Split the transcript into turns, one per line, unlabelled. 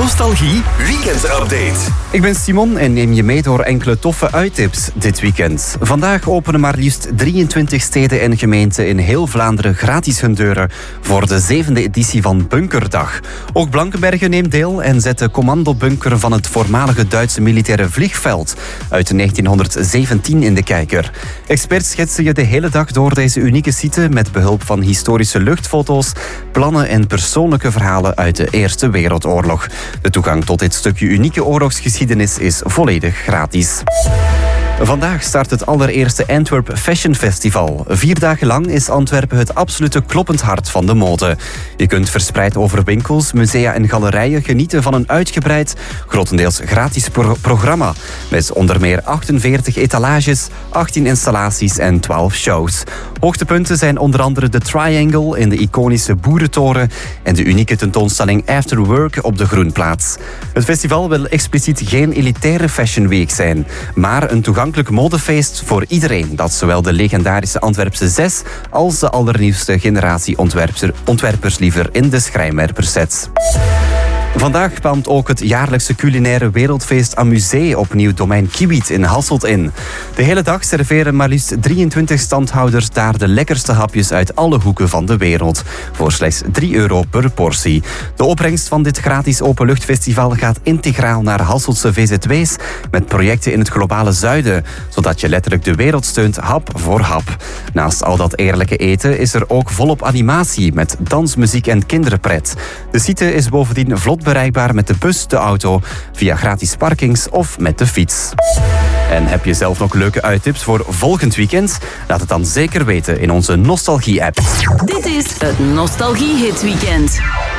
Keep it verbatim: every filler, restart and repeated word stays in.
Nostalgie Weekend Update.
Ik ben Simon en neem je mee door enkele toffe uittips dit weekend. Vandaag openen maar liefst drieëntwintig steden en gemeenten in heel Vlaanderen gratis hun deuren voor de zevende editie van Bunkerdag. Ook Blankenberge neemt deel en zet de commandobunker van het voormalige Duitse militaire vliegveld uit negentienhonderdzeventien in de kijker. Experts schetsen je de hele dag door deze unieke site met behulp van historische luchtfoto's, plannen en persoonlijke verhalen uit de Eerste Wereldoorlog. De toegang tot dit stukje unieke oorlogsgeschiedenis is volledig gratis. Vandaag start het allereerste Antwerp Fashion Festival. Vier dagen lang is Antwerpen het absolute kloppend hart van de mode. Je kunt verspreid over winkels, musea en galerijen genieten van een uitgebreid, grotendeels gratis pro- programma. Met onder meer achtenveertig etalages, achttien installaties en twaalf shows. Hoogtepunten zijn onder andere de Triangle in de iconische Boerentoren en de unieke tentoonstelling After Work op de Groenplaats. Het festival wil expliciet geen elitaire Fashion Week zijn, maar een toegang modefeest voor iedereen dat zowel de legendarische Antwerpse zes als de allernieuwste generatie ontwerpers, ontwerpers liever in de schrijnwerpers zet. Vandaag paalmt ook het jaarlijkse culinaire wereldfeest Amusee opnieuw domein Kiewit in Hasselt in. De hele dag serveren maar liefst drieëntwintig standhouders daar de lekkerste hapjes uit alle hoeken van de wereld. Voor slechts drie euro per portie. De opbrengst van dit gratis openluchtfestival gaat integraal naar Hasseltse V Z W's met projecten in het globale zuiden, zodat je letterlijk de wereld steunt hap voor hap. Naast al dat eerlijke eten is er ook volop animatie met dans, muziek en kinderpret. De site is bovendien vlot bereikbaar met de bus, de auto, via gratis parkings of met de fiets. En heb je zelf nog leuke uittips voor volgend weekend? Laat het dan zeker weten in onze Nostalgie-app.
Dit is het Nostalgie Hit Weekend.